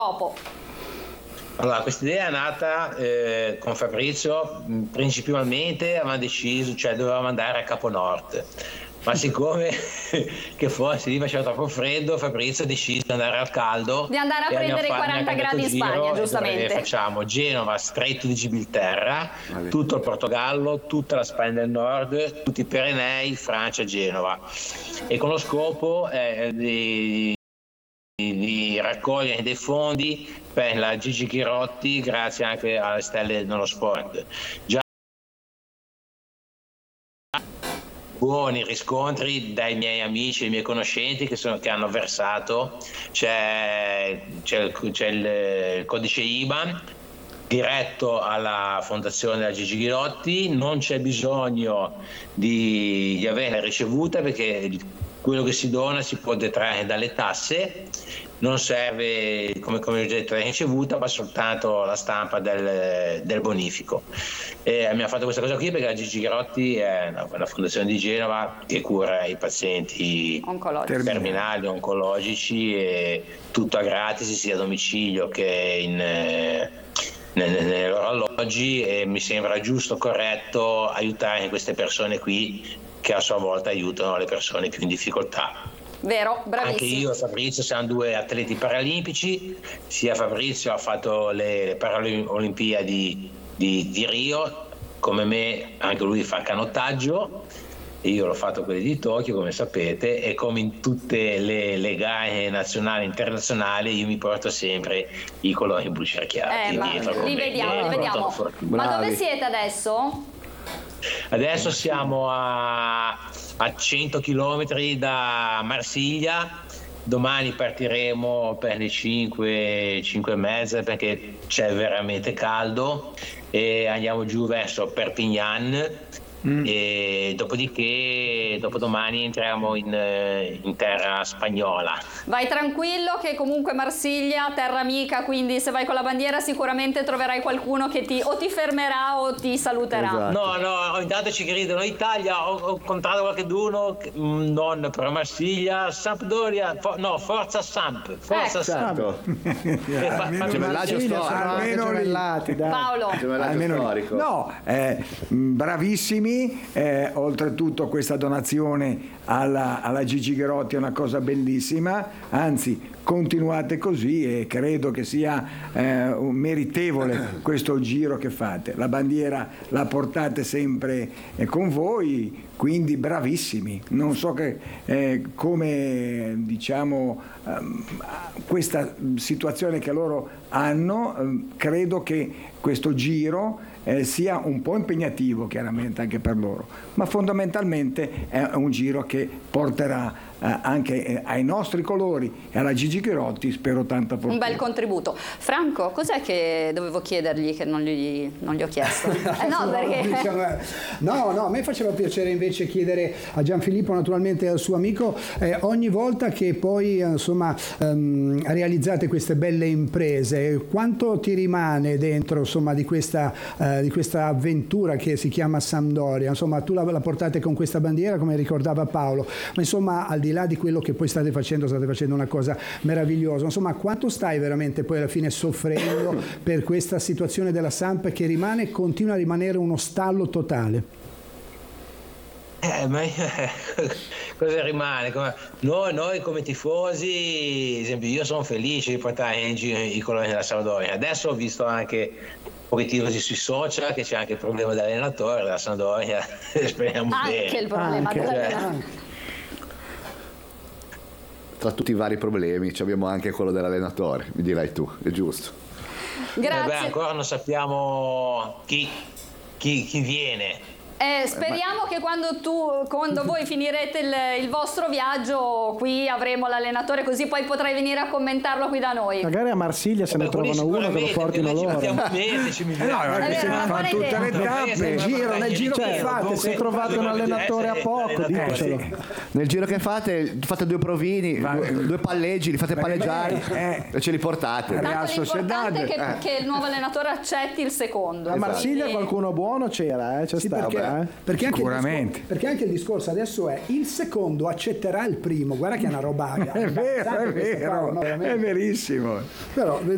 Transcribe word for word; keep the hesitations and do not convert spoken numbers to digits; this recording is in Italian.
Dopo. Allora, questa idea è nata eh, con Fabrizio. Principalmente avevamo deciso, cioè dovevamo andare a Capo Nord, ma siccome che forse lì faceva troppo freddo, Fabrizio ha deciso di andare al caldo, di andare a prendere i quaranta gradi in Spagna, giustamente. Facciamo Genova, Stretto di Gibilterra, vale. Tutto il Portogallo, tutta la Spagna del Nord, tutti i Pirenei, Francia, Genova, e con lo scopo eh, di di raccogliere dei fondi per la Gigi Chirotti, grazie anche alle Stelle dello Sport. Già buoni riscontri dai miei amici, dai miei conoscenti che, sono, che hanno versato. C'è, c'è, il, c'è il codice I B A N diretto alla fondazione della Gigi Chirotti, non c'è bisogno di, di averla ricevuta, perché quello che si dona si può detrarre dalle tasse, non serve come, come ho detto la ricevuta, ma soltanto la stampa del, del bonifico. E abbiamo fatto questa cosa qui perché la Gigi Chirotti è una, una fondazione di Genova che cura i pazienti oncologici, terminali, oncologici, e tutto a gratis sia a domicilio che in, nei, nei loro alloggi, e mi sembra giusto, corretto aiutare queste persone qui che a sua volta aiutano le persone più in difficoltà. Vero, bravissimo. Anche io e Fabrizio siamo due atleti paralimpici, sia Fabrizio ha fatto le, le Paralimpiadi di, di Rio, come me anche lui fa canottaggio, io l'ho fatto quelle di Tokyo, come sapete, e come in tutte le, le gare nazionali e internazionali io mi porto sempre i colori blu cerchiati. Eh, ma li vediamo, li vediamo. Ma dove siete adesso? Adesso siamo a, a cento chilometri da Marsiglia, domani partiremo per le cinque, cinque e mezza perché c'è veramente caldo, e andiamo giù verso Perpignan. Mm. E dopodiché dopodomani entriamo in, in terra spagnola. Vai tranquillo che comunque Marsiglia, terra amica, quindi se vai con la bandiera sicuramente troverai qualcuno che ti o ti fermerà o ti saluterà. Esatto. No, no, intanto ci gridano Italia, ho, ho incontrato qualcuno, non per Marsiglia, Sampdoria, for, no, Forza Samp, Forza ecco. Samp. Gemellaggio storico. Almeno gemellati, dai. Paolo. Gemellaggio storico. No, eh, bravissimi. Eh, oltretutto questa donazione alla, alla Gigi Chirotti è una cosa bellissima, anzi continuate così, e credo che sia eh, meritevole questo giro che fate. La bandiera la portate sempre eh, con voi, quindi bravissimi. Non so che, eh, come diciamo ehm, questa situazione che loro hanno, ehm, credo che questo giro Eh, sia un po' impegnativo chiaramente anche per loro, ma fondamentalmente è un giro che porterà eh, anche eh, ai nostri colori e alla Gigi Chirotti, spero, tanta fortuna. Un bel contributo. Franco, cos'è che dovevo chiedergli che non gli, non gli ho chiesto? Eh, no, perché... no, no, a me faceva piacere invece chiedere a Gianfilippo, naturalmente al suo amico, eh, ogni volta che poi insomma ehm, realizzate queste belle imprese, quanto ti rimane dentro insomma di questa eh, di questa avventura che si chiama Sampdoria? Insomma, tu la, la portate con questa bandiera, come ricordava Paolo, ma insomma, al di là di quello che poi state facendo, state facendo una cosa meravigliosa. Insomma, quanto stai veramente poi alla fine soffrendo per questa situazione della Samp che rimane, continua a rimanere uno stallo totale? Eh, ma cosa rimane? Noi, noi come tifosi, ad esempio, io sono felice di portare in giro i colori della Sampdoria. Adesso ho visto anche un pochettino sui social che c'è anche il problema dell'allenatore della Sampdoria. Speriamo anche bene. il problema anche, dell'allenatore. Tra tutti i vari problemi abbiamo anche quello dell'allenatore, mi dirai tu, è giusto. Grazie. Eh beh, ancora non sappiamo chi, chi, chi viene. Eh, speriamo che quando tu, quando voi finirete il, il vostro viaggio qui avremo l'allenatore, così poi potrai venire a commentarlo qui da noi. Magari a Marsiglia se ne trovano uno che lo portino loro. Eh no, perché se fanno tutte le tappe, nel giro, nel giro che fate, se trovate un allenatore a poco, ditecelo. Nel giro che fate, fate due provini, due, due palleggi, li fate palleggiare eh, e ce li portate. Tanto l'importante è che, eh. che il nuovo allenatore accetti il secondo. A Marsiglia qualcuno buono c'era, eh? C'è sì, stato. Perché, Eh? perché, anche Sicuramente. il discor- perché anche il discorso adesso è il secondo accetterà il primo, guarda che è una roba è vero, è vero, no, è verissimo. però